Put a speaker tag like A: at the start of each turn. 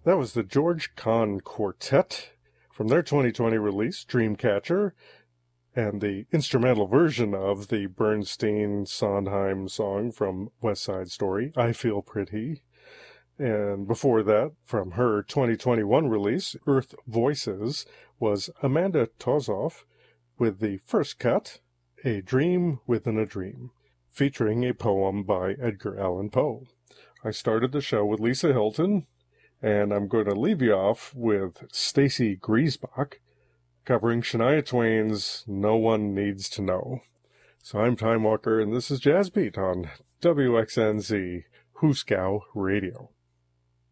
A: That was the George Kahn Quartet from their 2020 release, Dreamcatcher, and the instrumental version of the Bernstein-Sondheim song from West Side Story, I Feel Pretty. And before that, from her 2021 release, Earth Voices, was Amanda Tozoff with the first cut, A Dream Within a Dream, featuring a poem by Edgar Allan Poe. I started the show with Lisa Hilton, and I'm going to leave you off with Stacy Griesbach covering Shania Twain's No One Needs to Know. So I'm Time Walker, and this is Jazz Beat on WXNZ Hooskow Radio.